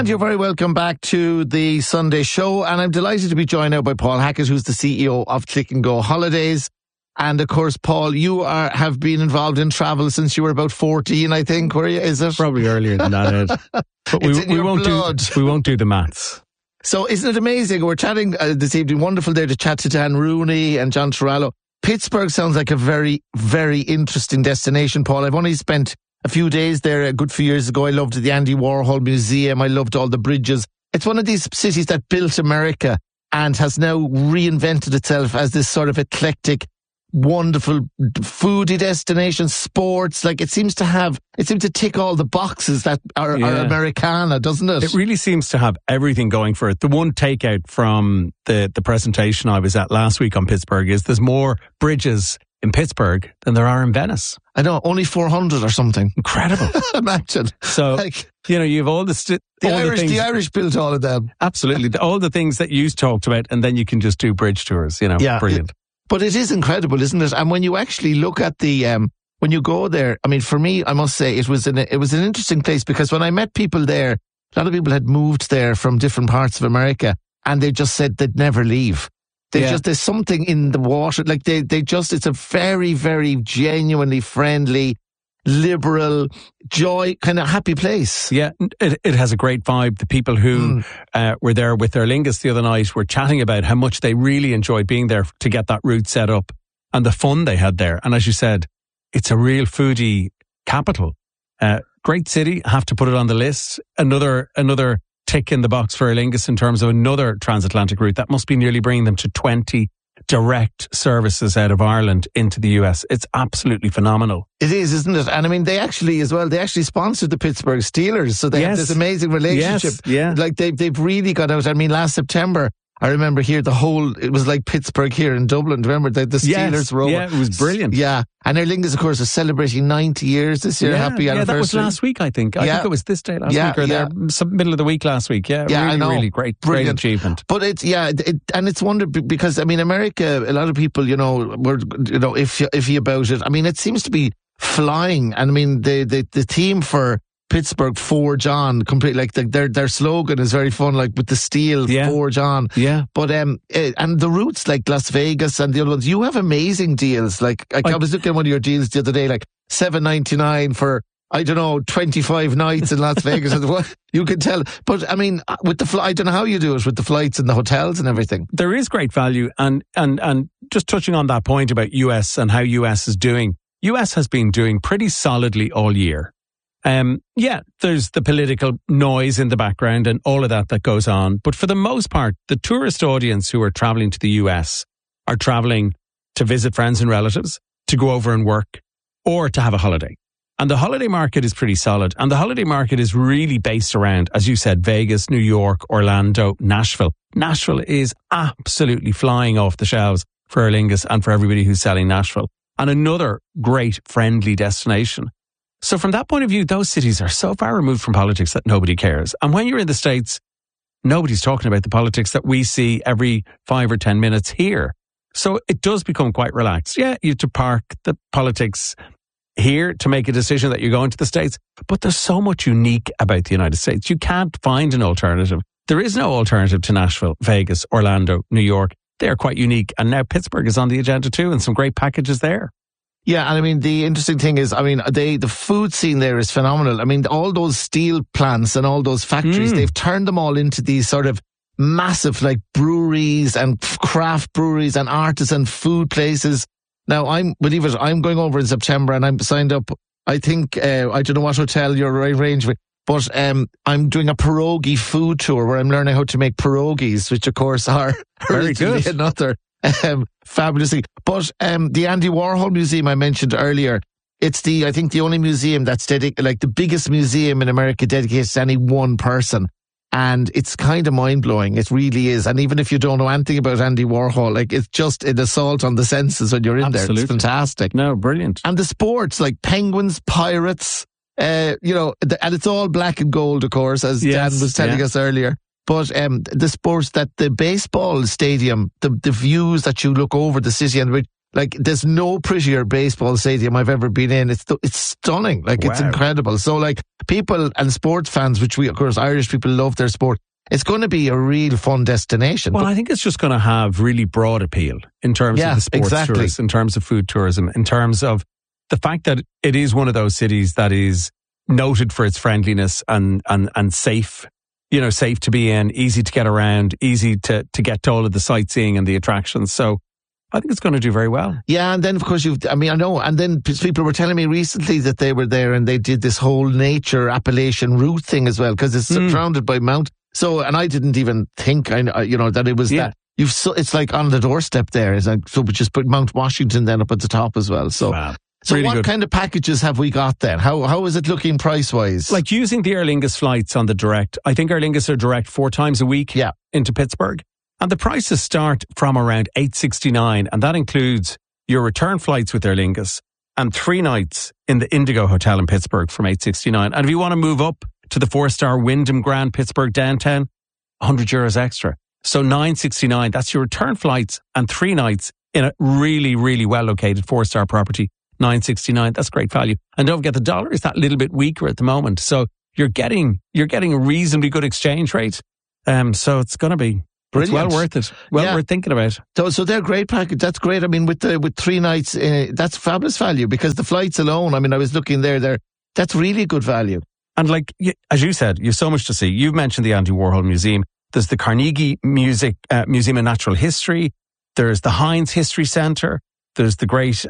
And you're very welcome back to the Sunday show. And I'm delighted to be joined now by Paul Hackett, who's the CEO of Click and Go Holidays. And of course, Paul, you have been involved in travel since you were about 14, I think, were you? Is it? Probably earlier than that, Ed. But we won't do the maths. So isn't it amazing? We're chatting this evening. Wonderful there to chat to Dan Rooney and John Torello. Pittsburgh sounds like a very, very interesting destination, Paul. I've only spent a few days there a good few years ago. I loved the Andy Warhol Museum. I loved all the bridges. It's one of these cities that built America and has now reinvented itself as this sort of eclectic, wonderful foodie destination, sports. Like it seems to tick all the boxes that are Americana, doesn't it? It really seems to have everything going for it. The one takeout from the presentation I was at last week on Pittsburgh is there's more bridges in Pittsburgh than there are in Venice. I know, only 400 or something. Incredible. Imagine. So, you've all the Irish built all of them. Absolutely. All the things that you talked about, and then you can just do bridge tours, brilliant. But it is incredible, isn't it? And when you actually look at when you go there, I mean, for me, I must say it was an interesting place, because when I met people there, a lot of people had moved there from different parts of America, and they just said they'd never leave. There's something in the water. Like it's a very, very genuinely friendly, liberal, joy, kind of happy place. Yeah, it has a great vibe. The people who were there with Aer Lingus the other night were chatting about how much they really enjoyed being there to get that route set up and the fun they had there. And as you said, it's a real foodie capital. Great city, have to put it on the list. Another tick in the box for Aer Lingus in terms of another transatlantic route. That must be nearly bringing them to 20 direct services out of Ireland into the US. It's absolutely phenomenal. It is, isn't it? And I mean, they actually sponsored the Pittsburgh Steelers, so they have this amazing relationship. Yes, yeah. Like they've really got out. I mean, last September, I remember here it was like Pittsburgh here in Dublin. Remember the Steelers row? Yeah, it was brilliant. Yeah. And Aer Lingus, of course, is celebrating 90 years this year. Happy anniversary. Yeah, that was last week, I think. I think it was this day last week or some middle of the week last week. Yeah, I know. Really great achievement. But it's wonder because, I mean, America, a lot of people, were, iffy about it. I mean, it seems to be flying. And I mean, the team for Pittsburgh, Forge On, complete, like their slogan is very fun, like with the steel, Forge On. Yeah. But and the routes like Las Vegas and the other ones, you have amazing deals. Like I was looking at one of your deals the other day, like $7.99 for 25 nights in Las Vegas. You can tell. But I mean, with the I don't know how you do it with the flights and the hotels and everything. There is great value, and just touching on that point about US and how US is doing. US has been doing pretty solidly all year. There's the political noise in the background and all of that goes on. But for the most part, the tourist audience who are traveling to the US are traveling to visit friends and relatives, to go over and work, or to have a holiday. And the holiday market is pretty solid. And the holiday market is really based around, as you said, Vegas, New York, Orlando, Nashville. Nashville is absolutely flying off the shelves for Aer Lingus and for everybody who's selling Nashville. And another great friendly destination. So from that point of view, those cities are so far removed from politics that nobody cares. And when you're in the States, nobody's talking about the politics that we see every 5 or 10 minutes here. So it does become quite relaxed. Yeah, you have to park the politics here to make a decision that you're going to the States. But there's so much unique about the United States. You can't find an alternative. There is no alternative to Nashville, Vegas, Orlando, New York. They are quite unique. And now Pittsburgh is on the agenda too, and some great packages there. Yeah, and I mean, the interesting thing is, I mean, the food scene there is phenomenal. I mean, all those steel plants and all those factories, they've turned them all into these sort of massive, like, breweries and craft breweries and artisan food places. Now, believe it, I'm going over in September and I'm signed up, I think, I don't know what hotel you're arranging, but I'm doing a pierogi food tour where I'm learning how to make pierogis, which of course are very good. Another fabulously. But the Andy Warhol Museum I mentioned earlier, it's I think the only museum that's like the biggest museum in America dedicated to any one person. And it's kind of mind-blowing. It really is. And even if you don't know anything about Andy Warhol, like, it's just an assault on the senses when you're in there. It's fantastic. No, brilliant. And the sports, like Penguins, Pirates, and it's all black and gold, of course, as Dan was telling us earlier. But the sports, that the baseball stadium, the views that you look over the city, and Like, there's no prettier baseball stadium I've ever been in. It's stunning. Like, it's incredible. So, like, people and sports fans, which we, of course, Irish people love their sport, it's going to be a real fun destination. Well, I think it's just going to have really broad appeal in terms of the sports tourists, in terms of food tourism, in terms of the fact that it is one of those cities that is noted for its friendliness and safe. You know, safe to be in, easy to get around, easy to get to all of the sightseeing and the attractions. So I think it's going to do very well. Yeah, and then of course I know, and then people were telling me recently that they were there and they did this whole nature Appalachian route thing as well, because it's surrounded by mountains. So, and I didn't even think, that it was that. It's like on the doorstep there. It's like, so we just put Mount Washington then up at the top as well. So, wow. So really what good. kind of packages have we got then? How is it looking price-wise? Like using the Aer Lingus flights on the direct. I think Aer Lingus are direct 4 times a week into Pittsburgh. And the prices start from around $869, and that includes your return flights with Aer Lingus and 3 nights in the Indigo Hotel in Pittsburgh from $869. And if you want to move up to the 4-star Wyndham Grand Pittsburgh downtown, €100 extra. So $969, that's your return flights and 3 nights in a really, really well-located 4-star property. $969, that's great value. And don't forget, the dollar is that little bit weaker at the moment. So you're getting a reasonably good exchange rate. So it's going to be brilliant. It's well worth it. Worth thinking about. So they're great package. That's great. I mean, with 3 nights, that's fabulous value, because the flights alone, I mean, I was looking there, that's really good value. And like, as you said, you've so much to see. You've mentioned the Andy Warhol Museum. There's the Carnegie Museum of Natural History. There's the Heinz History Centre. There's the great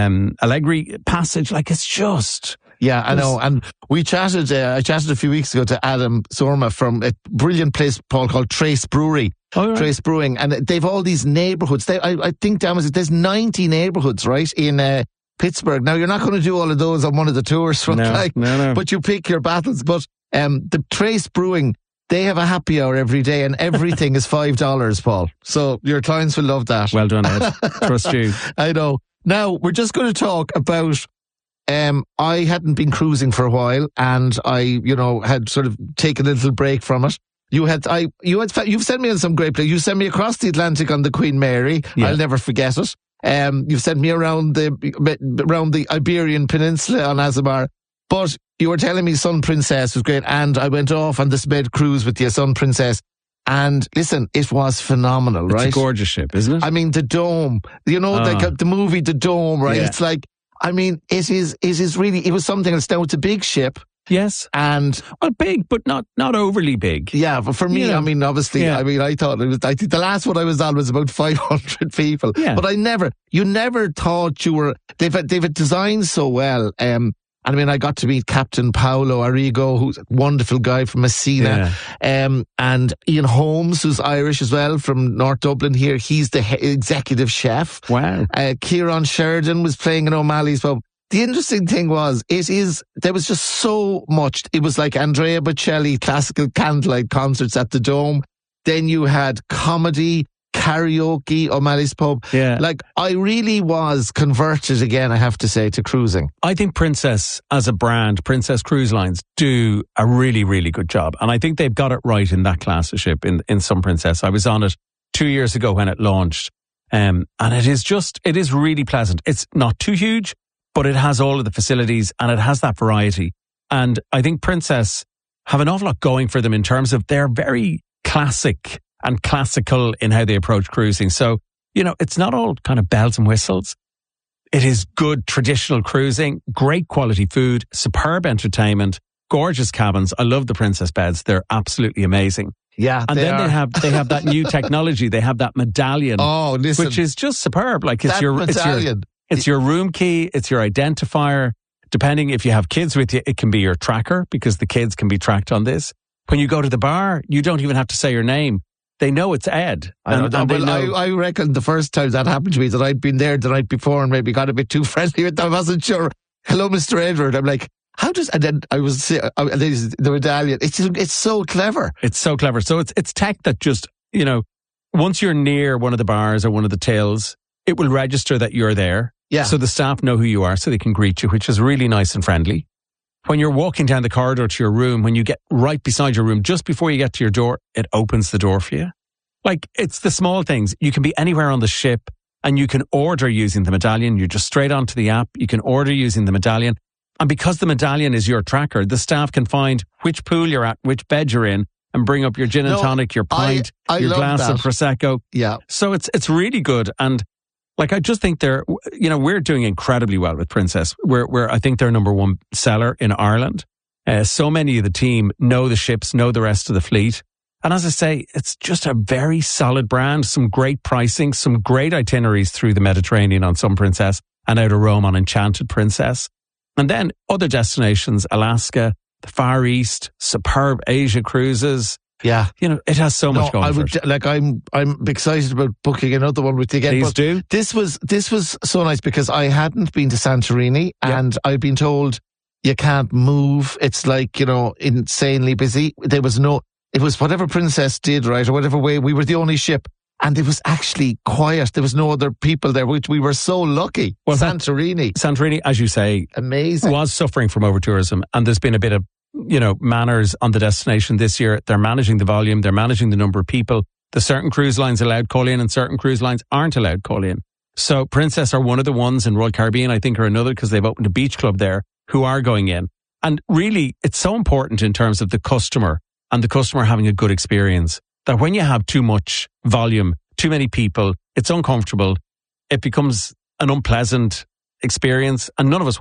Allegri Passage. Like, it's just... Yeah, I know. And we chatted, I chatted a few weeks ago to Adam Sorma from a brilliant place, Paul, called Trace Brewery. Oh, right. Trace Brewing. And they've all these neighbourhoods. I think, there's 90 neighbourhoods, right, in Pittsburgh. Now, you're not going to do all of those on one of the tours. No. But you pick your battles. But the Trace Brewing, they have a happy hour every day, and everything is $5, Paul. So your clients will love that. Well done, Ed. Trust you. I know. Now, we're just going to talk about... I hadn't been cruising for a while, and I, had sort of taken a little break from it. You've sent me on some great places. You sent me across the Atlantic on the Queen Mary. Yeah. I'll never forget it. You've sent me around the Iberian Peninsula on Azamar. But you were telling me Sun Princess was great, and I went off on this bed cruise with the Sun Princess. And listen, it was phenomenal, right? It's a gorgeous ship, isn't it? I mean, the Dome, like the movie The Dome, right? Yeah. It's like, I mean, it was something else. Now, it's a big ship. Yes. And big, but not overly big. Yeah, but for me, I mean, obviously, I thought I think the last one I was on was about 500 people. Yeah. But you never thought they've designed so well. I mean, I got to meet Captain Paolo Arrigo, who's a wonderful guy from Messina. Yeah. And Ian Holmes, who's Irish as well, from North Dublin here. He's the executive chef. Wow. Kieran Sheridan was playing in O'Malley's pub. The interesting thing was, there was just so much. It was like Andrea Bocelli classical candlelight concerts at the Dome. Then you had comedy, karaoke, O'Malley's pub. Yeah. Like, I really was converted again, I have to say, to cruising. I think Princess as a brand, Princess Cruise Lines, do a really, really good job. And I think they've got it right in that class of ship, in Sun Princess. I was on it 2 years ago when it launched. And it is really pleasant. It's not too huge, but it has all of the facilities and it has that variety. And I think Princess have an awful lot going for them in terms of they're very classic and classical in how they approach cruising. So, it's not all kind of bells and whistles. It is good traditional cruising, great quality food, superb entertainment, gorgeous cabins. I love the Princess beds. They're absolutely amazing. Yeah, and then they have that new technology. They have that medallion, which is just superb. Like it's your room key, it's your identifier. Depending if you have kids with you, it can be your tracker because the kids can be tracked on this. When you go to the bar, you don't even have to say your name. They know it's Ed. I reckon the first time that happened to me, that I'd been there the night before and maybe got a bit too friendly with them. I wasn't sure. Hello, Mr. Edward. I'm like, and then I was, the medallion. It's so clever. It's so clever. So it's tech that just, once you're near one of the bars or one of the tills, it will register that you're there. Yeah. So the staff know who you are so they can greet you, which is really nice and friendly. When you're walking down the corridor to your room, when you get right beside your room, just before you get to your door, it opens the door for you. Like, it's the small things. You can be anywhere on the ship and you can order using the medallion. You're just straight onto the app. You can order using the medallion. And because the medallion is your tracker, the staff can find which pool you're at, which bed you're in, and bring up your gin and tonic, your pint, your glass of Prosecco. Yeah. So it's really good. And like, I just think we're doing incredibly well with Princess. I think they're number one seller in Ireland. So many of the team know the ships, know the rest of the fleet. And as I say, it's just a very solid brand, some great pricing, some great itineraries through the Mediterranean on some Princess and out of Rome on Enchanted Princess. And then other destinations, Alaska, the Far East, superb Asia cruises. Yeah. It has so much going for it. I'm excited about booking another one with you again. Please do. This was so nice because I hadn't been to Santorini and I'd been told you can't move. It's like, insanely busy. It was whatever Princess did, right, or whatever way, we were the only ship. And it was actually quiet. There was no other people there, which we were so lucky. Well, Santorini, as you say, amazing, was suffering from over-tourism. And there's been a bit of, manners on the destination this year. They're managing the volume. They're managing the number of people. There's certain cruise lines allowed call-in and certain cruise lines aren't allowed call-in. So Princess are one of the ones, and Royal Caribbean, I think, are another because they've opened a beach club there who are going in. And really, it's so important in terms of the customer and the customer having a good experience that when you have too much volume, too many people, it's uncomfortable. It becomes an unpleasant experience, and none of us